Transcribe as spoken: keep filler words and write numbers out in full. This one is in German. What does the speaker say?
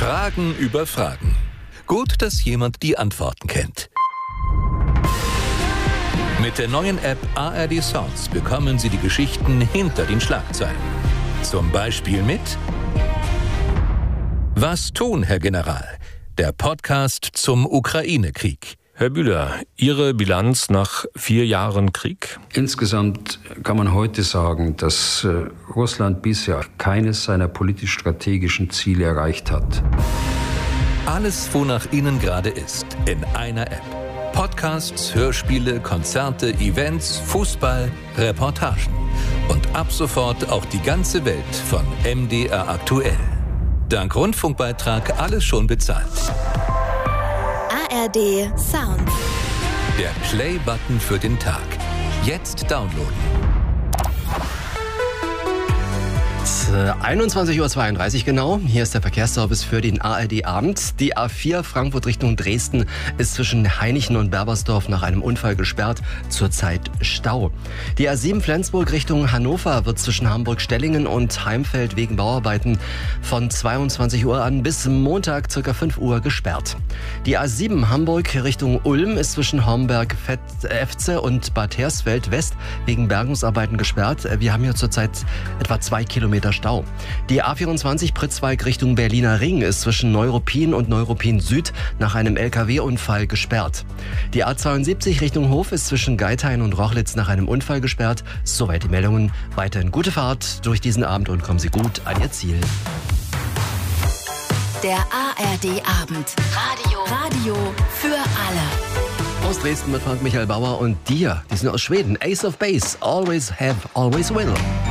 Fragen über Fragen. Gut, dass jemand die Antworten kennt. Mit der neuen App A R D Sounds bekommen Sie die Geschichten hinter den Schlagzeilen. Zum Beispiel mit Was tun, Herr General? Der Podcast zum Ukraine-Krieg. Herr Bühler, Ihre Bilanz nach vier Jahren Krieg? Insgesamt kann man heute sagen, dass äh, Russland bisher keines seiner politisch-strategischen Ziele erreicht hat. Alles, wonach Ihnen gerade ist, in einer App. Podcasts, Hörspiele, Konzerte, Events, Fußball, Reportagen. Und ab sofort auch die ganze Welt von M D R aktuell. Dank Rundfunkbeitrag alles schon bezahlt. A R D Sounds. Der Play-Button für den Tag. Jetzt downloaden. einundzwanzig Uhr zweiunddreißig genau. Hier ist der Verkehrsservice für den A R D-Abend. Die A vier Frankfurt Richtung Dresden ist zwischen Hainichen und Berbersdorf nach einem Unfall gesperrt. Zurzeit Stau. Die A sieben Flensburg Richtung Hannover wird zwischen Hamburg-Stellingen und Heimfeld wegen Bauarbeiten von zweiundzwanzig Uhr an bis Montag ca. fünf Uhr gesperrt. Die A sieben Hamburg Richtung Ulm ist zwischen Homberg-Efze und Bad Hersfeld West wegen Bergungsarbeiten gesperrt. Wir haben hier zurzeit etwa zwei Kilometer Stau. Die A vierundzwanzig Pritzwalk Richtung Berliner Ring ist zwischen Neuruppin und Neuruppin Süd nach einem L K W-Unfall gesperrt. Die A zweiundsiebzig Richtung Hof ist zwischen Geithain und Rochlitz nach einem Unfall gesperrt. Soweit die Meldungen. Weiterhin gute Fahrt durch diesen Abend und kommen Sie gut an Ihr Ziel. Der A R D-Abend. Radio. Radio für alle. Aus Dresden mit Frank Michael Bauer und dir, die sind aus Schweden. Ace of Base, always have, always will.